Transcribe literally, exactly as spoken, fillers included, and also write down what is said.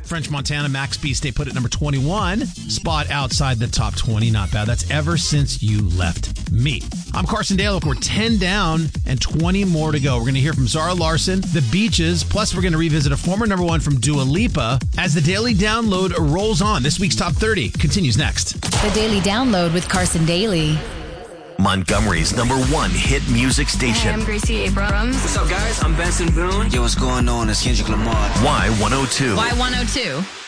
French Montana, Max B stay put at number twenty-one. Spot outside the top twenty. Not bad. That's Ever Since You Left Me. I'm Carson Daly. We're ten down and twenty more to go. We're going to hear from Zara Larsson, The Beaches, plus we're going to revisit a former number one from Dua Lipa as the Daily Download rolls on. This week's Top thirty continues next. The Daily Download with Carson Daly. Montgomery's number one hit music station. Hey, I'm Gracie Abrams. What's up, guys? I'm Benson Boone. Yo, what's going on? It's Kendrick Lamar. Y one oh two. Y one oh two.